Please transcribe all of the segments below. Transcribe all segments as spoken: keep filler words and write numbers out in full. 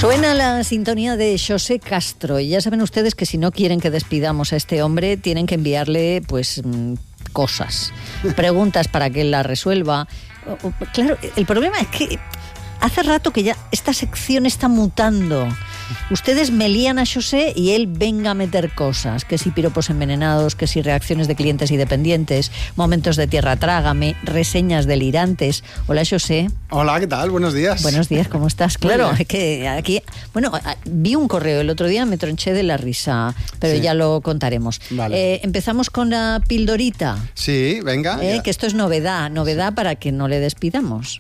Suena la sintonía de Xosé Castro y ya saben ustedes que si no quieren que despidamos a este hombre tienen que enviarle pues cosas, preguntas para que él las resuelva. Claro, el problema es que hace rato que ya esta sección está mutando. Ustedes me lían a Xosé y él venga a meter cosas, que si piropos envenenados, que si reacciones de clientes y dependientes, momentos de tierra trágame, reseñas delirantes. Hola, Xosé. Hola, ¿qué tal? Buenos días. Buenos días, ¿cómo estás? Claro, es que aquí... Bueno, vi un correo el otro día, me tronché de la risa, pero sí, ya lo contaremos. Vale. Eh, empezamos con la pildorita. Sí, venga. Eh, que esto es novedad, novedad sí, para que no le despidamos.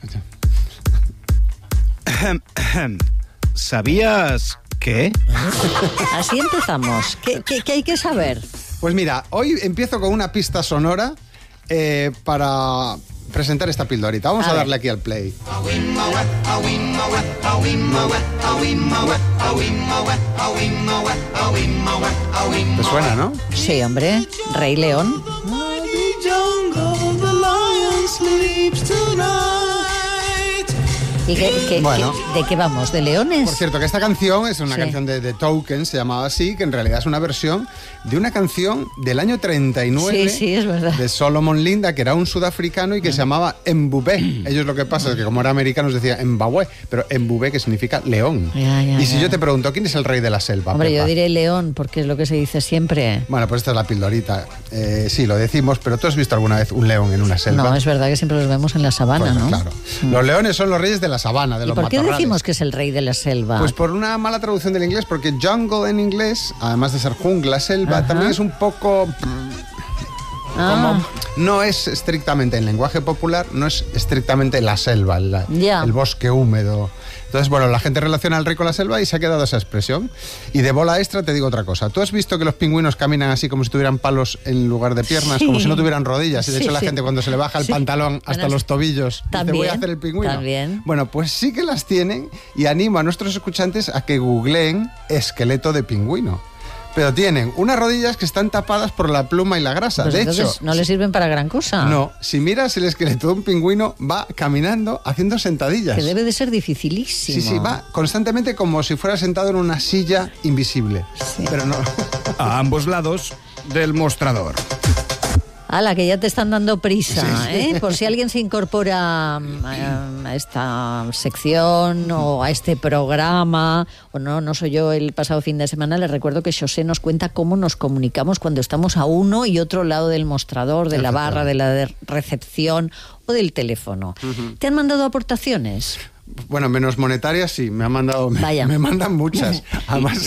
¿Sabías qué? Así empezamos. ¿Qué, qué, qué hay que saber? Pues mira, hoy empiezo con una pista sonora eh, para presentar esta pildorita. Vamos a, a darle aquí al play. ¿Te suena, no? Sí, hombre. Rey León. ¿Y qué, qué, bueno. qué, de qué vamos? ¿De leones? Por cierto, que esta canción es una sí. canción de The Token, se llamaba así, que en realidad es una versión de una canción del año treinta y nueve sí, sí, es verdad. de Solomon Linda, que era un sudafricano y que mm. se llamaba Mbube. Ellos lo que pasa es que como eran americanos decían Mbabue, pero Mbube que significa león. Ya, ya, y si ya. yo te pregunto, ¿quién es el rey de la selva? Hombre, Pepa? Yo diré león, porque es lo que se dice siempre. Bueno, pues esta es la pildorita. Eh, sí, lo decimos, pero ¿tú has visto alguna vez un león en una selva? No, es verdad que siempre los vemos en la sabana, bueno, ¿no? Claro. Mm. Los leones son los reyes de la sabana, de los ¿Por qué matorrales. decimos que es el rey de la selva? Pues por una mala traducción del inglés, porque jungle en inglés, además de ser jungla, selva, Ajá. también es un poco... Ah. Como no es estrictamente en lenguaje popular, no es estrictamente la selva, la, yeah. el bosque húmedo. Entonces, bueno, la gente relaciona al rey con la selva y se ha quedado esa expresión. Y de bola extra te digo otra cosa. ¿Tú has visto que los pingüinos caminan así como si tuvieran palos en lugar de piernas? Sí. Como si no tuvieran rodillas. Y de sí, hecho la sí. gente cuando se le baja el sí. pantalón hasta bueno, los tobillos también, dice, voy a hacer el pingüino. También. Bueno, pues sí que las tienen y animo a nuestros escuchantes a que googleen esqueleto de pingüino. Pero tienen unas rodillas que están tapadas por la pluma y la grasa. Pues de entonces, hecho, no le sirven para gran cosa. No, si miras el esqueleto de un pingüino, va caminando haciendo sentadillas. Que debe de ser dificilísimo. Sí, sí, va constantemente como si fuera sentado en una silla invisible. Sí. Pero no. A ambos lados del mostrador. ¡Hala, que ya te están dando prisa! Sí, sí. ¿eh? Por si alguien se incorpora a, a esta sección o a este programa, o no, no soy yo el pasado fin de semana, les recuerdo que Xosé nos cuenta cómo nos comunicamos cuando estamos a uno y otro lado del mostrador, de la barra, de la recepción o del teléfono. Uh-huh. ¿Te han mandado aportaciones? Bueno, menos monetarias sí, me han mandado, me, me mandan muchas. Además,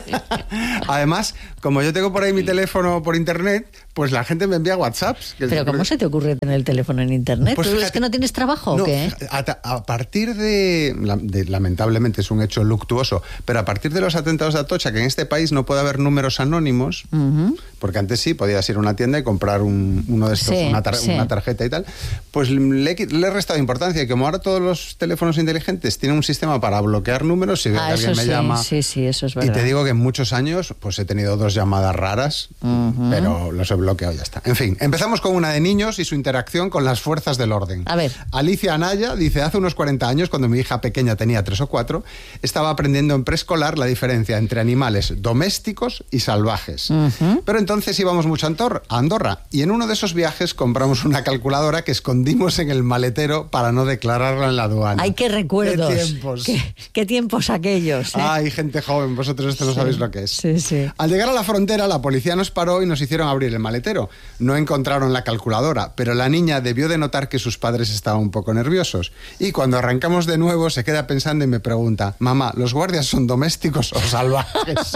además, como yo tengo por ahí mi teléfono por internet, pues la gente me envía WhatsApps. Que ¿Pero cómo se te ocurre tener el teléfono en internet? Pues fíjate, ¿es que no tienes trabajo no, o qué? A, a partir de, de, lamentablemente es un hecho luctuoso, pero a partir de los atentados de Atocha, que en este país no puede haber números anónimos, uh-huh. porque antes sí, podías ir a una tienda y comprar un, uno de estos, sí, una, tar, sí. una tarjeta y tal, pues le, le he restado importancia, y como ahora todos los teléfonos inteligentes tienen un sistema para bloquear números, si ah, alguien me sí, llama... Sí, sí, eso es verdad. Y te digo que en muchos años pues he tenido dos llamadas raras, uh-huh. pero los he bloqueado y ya está. En fin, empezamos con una de niños y su interacción con las fuerzas del orden. A ver. Alicia Anaya dice, hace unos cuarenta años, cuando mi hija pequeña tenía tres o cuatro, estaba aprendiendo en preescolar la diferencia entre animales domésticos y salvajes. Uh-huh. Pero entonces íbamos mucho a Andorra y en uno de esos viajes compramos una calculadora que escondimos en el maletero para no declararla en la aduana. ¡Ay, qué recuerdos! ¡Qué tiempos! ¿Qué, qué tiempos aquellos! ¿eh? ¡Ay, gente joven! Vosotros esto no sí, sabéis lo que es. Sí, sí. Al llegar a la frontera, la policía nos paró y nos hicieron abrir el maletero. No encontraron la calculadora, pero la niña debió de notar que sus padres estaban un poco nerviosos. Y cuando arrancamos de nuevo, se queda pensando y me pregunta, mamá, ¿los guardias son domésticos o salvajes?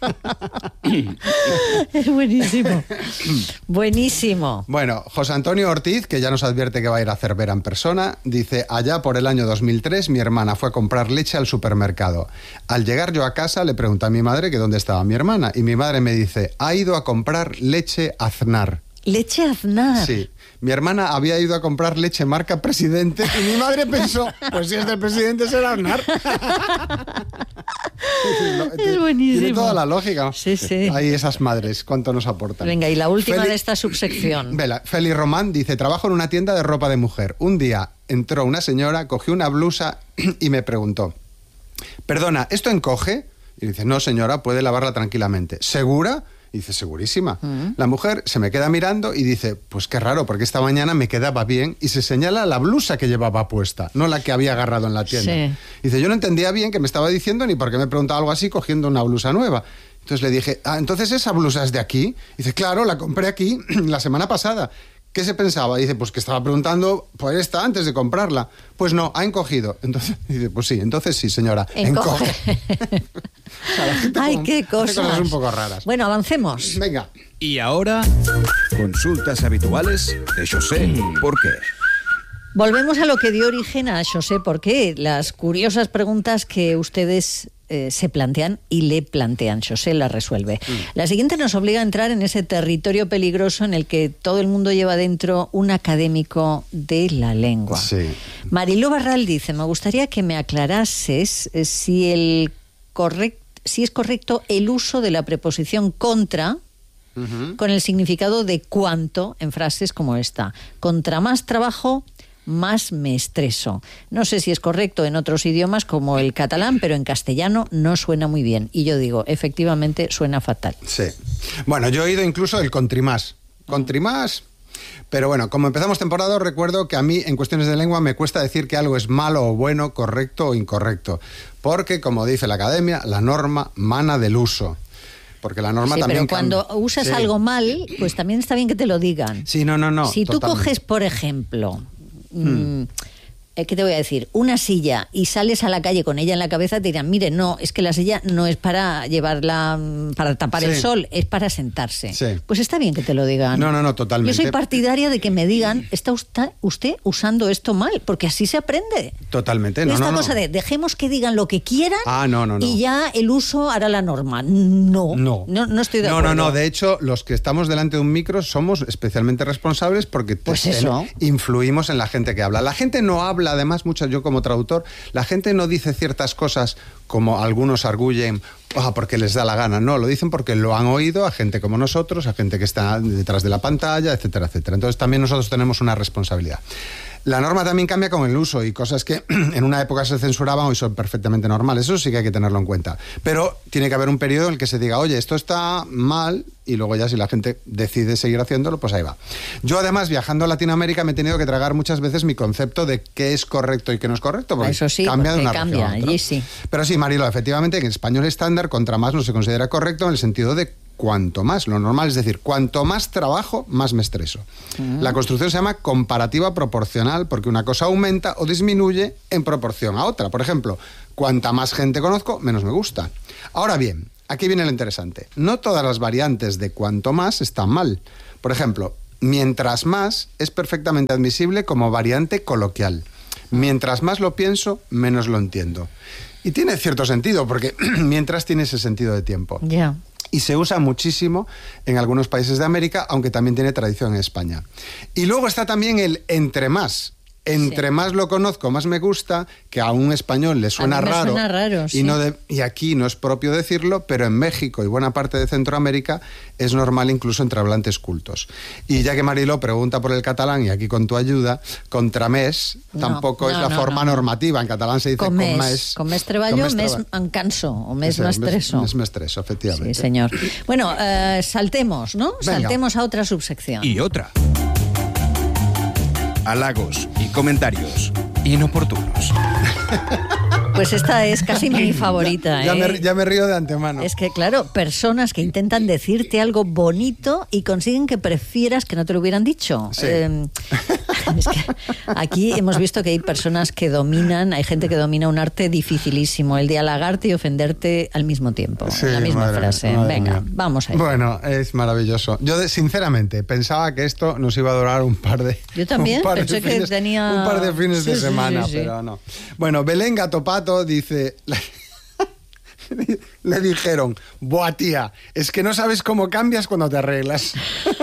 Es buenísimo. Buenísimo. Bueno, José Antonio Ortiz, que ya nos advierte que va a ir a Cervera en persona, dice, allá por el año dos mil tres, mi hermana fue a comprar leche al supermercado. Al llegar yo a casa, le pregunté a mi madre que dónde estaba mi hermana, y mi madre me dice, ha ido a comprar leche Aznar. ¿Leche Aznar? Sí. Mi hermana había ido a comprar leche marca Presidente y mi madre pensó, pues si es del Presidente será Aznar. Es buenísimo. Tiene toda la lógica. Sí, sí. Ahí esas madres, ¿cuánto nos aportan? Venga, y la última Feli... de esta subsección. Vela, Feli Román dice, trabajo en una tienda de ropa de mujer. Un día entró una señora, cogió una blusa y me preguntó, perdona, ¿esto encoge? Y dice, no señora, puede lavarla tranquilamente. ¿Segura? Y dice, segurísima. Uh-huh. La mujer se me queda mirando y dice, pues qué raro, porque esta mañana me quedaba bien, y se señala la blusa que llevaba puesta, no la que había agarrado en la tienda. Sí. Dice, yo no entendía bien qué me estaba diciendo ni por qué me preguntaba algo así cogiendo una blusa nueva. Entonces le dije, ah, ¿entonces esa blusa es de aquí? Dice, claro, la compré aquí la semana pasada. ¿Qué se pensaba? Dice, pues que estaba preguntando por esta antes de comprarla. Pues no, ha encogido. Entonces dice, pues sí, entonces sí, señora, encoge. encoge. O sea, ay, como, qué cosas. cosas un poco raras. Bueno, avancemos. Venga. Y ahora, consultas habituales de José ¿Por qué? Volvemos a lo que dio origen a José ¿Por qué? Las curiosas preguntas que ustedes eh, se plantean y le plantean. José las resuelve. Mm. La siguiente nos obliga a entrar en ese territorio peligroso en el que todo el mundo lleva dentro un académico de la lengua. Sí. Mariló Barral dice, me gustaría que me aclarases eh, si, el correct, si es correcto el uso de la preposición contra uh-huh. con el significado de cuanto en frases como esta. Contra más trabajo, más me estreso. No sé si es correcto en otros idiomas como el catalán, pero en castellano no suena muy bien. Y yo digo, efectivamente suena fatal. Sí. Bueno, yo he oído incluso el contrimás. Contrimás. Pero bueno, como empezamos temporada, recuerdo que a mí en cuestiones de lengua me cuesta decir que algo es malo o bueno, correcto o incorrecto. Porque, como dice la academia, la norma mana del uso. Porque la norma sí, también pero cuando cambia. usas sí. algo mal, pues también está bien que te lo digan. Sí, no, no, no. Si totalmente. tú coges, por ejemplo... Hmm. Mmm, ¿qué te voy a decir? Una silla y sales a la calle con ella en la cabeza, te dirán, mire, no, es que la silla no es para llevarla, para tapar sí. el sol, es para sentarse. Sí. Pues está bien que te lo digan. No, no, no, totalmente. Yo soy partidaria de que me digan, ¿está usted, usted usando esto mal? Porque así se aprende. Totalmente, no, Esta no, cosa no. de, dejemos que digan lo que quieran ah, no, no, no. y ya el uso hará la norma. No, no, no, no estoy de no, acuerdo. No, no, de hecho, los que estamos delante de un micro somos especialmente responsables porque pues eso. influimos en la gente que habla. La gente no habla, además, muchas, yo como traductor, la gente no dice ciertas cosas como algunos arguyen oh, porque les da la gana, no, lo dicen porque lo han oído a gente como nosotros, a gente que está detrás de la pantalla, etcétera, etcétera. Entonces también nosotros tenemos una responsabilidad. La norma también cambia con el uso y cosas que en una época se censuraban hoy son perfectamente normales. Eso sí que hay que tenerlo en cuenta. Pero tiene que haber un periodo en el que se diga, oye, esto está mal, y luego ya si la gente decide seguir haciéndolo, pues ahí va. Yo además, viajando a Latinoamérica, me he tenido que tragar muchas veces mi concepto de qué es correcto y qué no es correcto. Porque eso sí, cambia de una cambia, región a otra. Allí sí. Pero sí, Marilo, efectivamente, en español estándar, contra más no se considera correcto en el sentido de cuanto más, lo normal es decir, cuanto más trabajo, más me estreso. Uh-huh. La construcción se llama comparativa proporcional porque una cosa aumenta o disminuye en proporción a otra. Por ejemplo, cuanta más gente conozco, menos me gusta. Ahora bien, aquí viene lo interesante. No todas las variantes de cuanto más están mal. Por ejemplo, mientras más es perfectamente admisible como variante coloquial. Mientras más lo pienso, menos lo entiendo. Y tiene cierto sentido porque mientras tiene ese sentido de tiempo. Ya. Yeah. Y se usa muchísimo en algunos países de América, aunque también tiene tradición en España. Y luego está también el entre más. Entre sí. más lo conozco, más me gusta, que a un español le suena a mí me raro. Suena raro sí. y, no de, y aquí no es propio decirlo, pero en México y buena parte de Centroamérica es normal incluso entre hablantes cultos. Y ya que Mariló pregunta por el catalán, y aquí con tu ayuda, contramés no, tampoco no, es la no, forma no, normativa. En catalán se dice comés. comés. Comés treballo, mes em canso, o mes m'estreso. Mes m'estreso, efectivamente. Sí, señor. Bueno, eh, saltemos, ¿no? Venga. Saltemos a otra subsección. Y otra. Halagos y comentarios inoportunos. Pues esta es casi mi favorita. Ya, ¿eh? me, ya me río de antemano. Es que, claro, personas que intentan decirte algo bonito y consiguen que prefieras que no te lo hubieran dicho. Sí. Eh, es que aquí hemos visto que hay personas que dominan, hay gente que domina un arte dificilísimo, el de halagarte y ofenderte al mismo tiempo, sí, en la misma madre, frase. madre Venga, mía. vamos ahí. Bueno, es maravilloso. Yo, de, sinceramente, pensaba que esto nos iba a durar un par de... Yo también, un par pensé de fines, que tenía... Un par de fines sí, de sí, semana, sí, sí. pero no. Bueno, Belén Gatopato dice... Le dijeron, buah, tía, es que no sabes cómo cambias cuando te arreglas.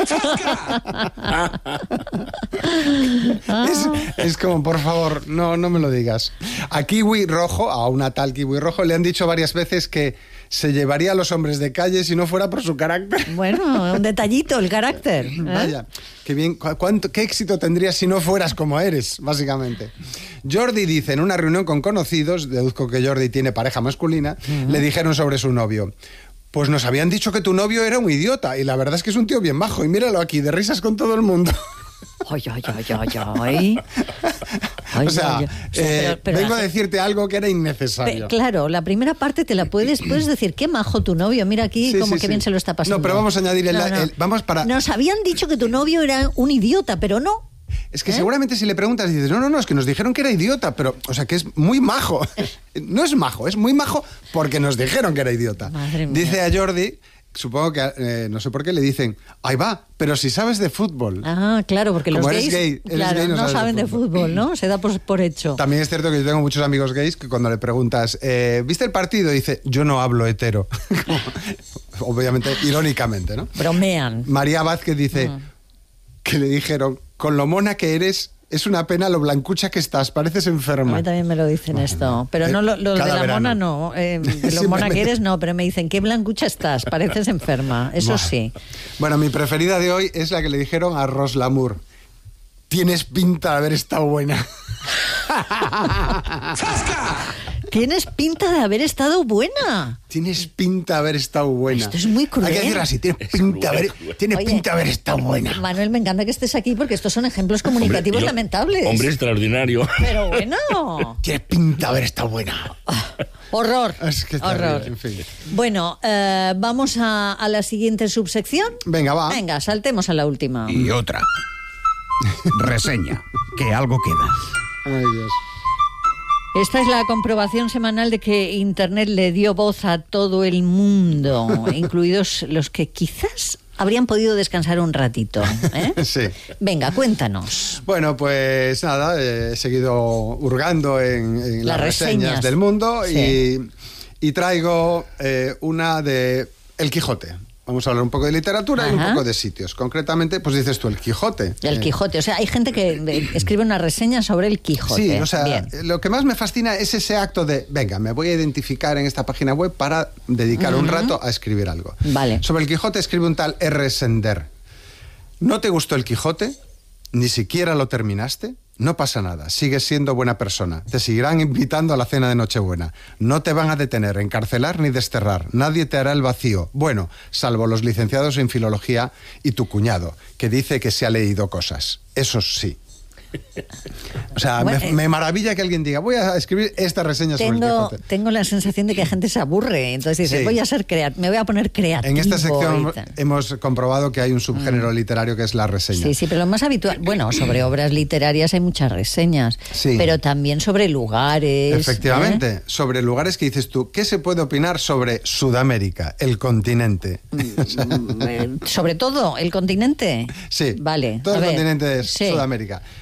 es, es como, por favor, no, no me lo digas. A Kiwi Rojo, a una tal Kiwi Rojo, le han dicho varias veces que se llevaría a los hombres de calle si no fuera por su carácter. Bueno, un detallito, el carácter. ¿eh? Vaya, qué bien, cu- cuánto, qué éxito tendrías si no fueras como eres, básicamente. Jordi dice, en una reunión con conocidos, deduzco que Jordi tiene pareja masculina, uh-huh. le dijeron sobre su novio: pues nos habían dicho que tu novio era un idiota, y la verdad es que es un tío bien majo, y míralo aquí, de risas con todo el mundo. Ay, ay, ay, ay, ay. Ay, o sea, ay, ay. O sea, eh, pero- pero vengo la- a decirte algo que era innecesario. Pe- Claro, la primera parte te la puedes, puedes decir, qué majo tu novio, mira aquí Sí, como sí, que sí. bien se lo está pasando. No, pero vamos a añadir el- el- vamos para- Nos habían dicho que tu novio era un idiota, pero no. Es que ¿Eh? seguramente si le preguntas y dices, no, no, no, es que nos dijeron que era idiota, pero, o sea, que es muy majo. No es majo, es muy majo porque nos dijeron que era idiota. Madre mía. Dice a Jordi, supongo que, eh, no sé por qué, le dicen, ahí va, pero si sabes de fútbol. Ah, claro, porque los Como eres gays gay, eres claro, gay, no no, sabes de saben de fútbol. fútbol, ¿no? Se da por, por hecho. También es cierto que yo tengo muchos amigos gays que cuando le preguntas, eh, ¿viste el partido? Dice, yo no hablo hetero. Obviamente, irónicamente, ¿no? Bromean. María Vázquez dice Mm. que le dijeron, con lo mona que eres, es una pena lo blancucha que estás, pareces A enferma. mí también me lo dicen esto. Pero no lo, lo de Cada la verano. mona no. Eh, de lo mona que eres no, pero me dicen, qué blancucha estás, pareces enferma. Eso Buah. sí. Bueno, mi preferida de hoy es la que le dijeron a Ros Lamour. Tienes pinta de haber estado buena. Tienes pinta de haber estado buena. Tienes pinta de haber estado buena. Esto es muy cruel. Hay que decirlo así, tienes pinta de haber, tienes Oye, pinta de haber estado buena. Manuel, me encanta que estés aquí porque estos son ejemplos comunicativos Hombre, yo- lamentables. Hombre extraordinario. Pero bueno. Tienes pinta de haber estado buena. Horror. Es que es Horror. terrible, en fin. Bueno, eh, vamos a, a la siguiente subsección. Venga, va. Venga, saltemos a la última. Y otra. Reseña. Que algo queda. Ay, Dios. Esta es la comprobación semanal de que Internet le dio voz a todo el mundo, incluidos los que quizás habrían podido descansar un ratito. ¿eh? Sí. Venga, cuéntanos. Bueno, pues nada, eh, he seguido hurgando en, en Las las reseñas, reseñas. del mundo Sí. y, y traigo eh, una de El Quijote. Vamos a hablar un poco de literatura y un Ajá. poco de sitios. Concretamente, pues dices tú, El Quijote. El Eh, Quijote. O sea, hay gente que eh, escribe una reseña sobre el Quijote. Sí, o sea, Bien. lo que más me fascina es ese acto de, venga, me voy a identificar en esta página web para dedicar un rato a escribir algo. Vale. Sobre el Quijote escribe un tal R. Sender. ¿No te gustó el Quijote? ¿Ni siquiera lo terminaste? No pasa nada, sigues siendo buena persona. Te seguirán invitando a la cena de Nochebuena. No te van a detener, encarcelar ni desterrar. Nadie te hará el vacío. Bueno, salvo los licenciados en filología y tu cuñado, que dice que se ha leído cosas. Esos sí. O sea, Bueno, me, eh, me maravilla que alguien diga, voy a escribir esta reseña sobre el Tengo, Quijote. tengo la sensación de que la gente se aburre. Entonces dice, Sí. voy a ser crea me voy a poner creativo. En esta sección y tal. hemos comprobado que hay un subgénero literario que es la reseña. Sí, sí, pero lo más habitual, bueno, sobre obras literarias hay muchas reseñas, Sí. pero también sobre lugares. Efectivamente, ¿eh? sobre lugares que dices tú, ¿qué se puede opinar sobre Sudamérica, el continente? O sea, Eh, sobre todo el continente. sí, Vale. todo a el ver, continente es sí. Sudamérica.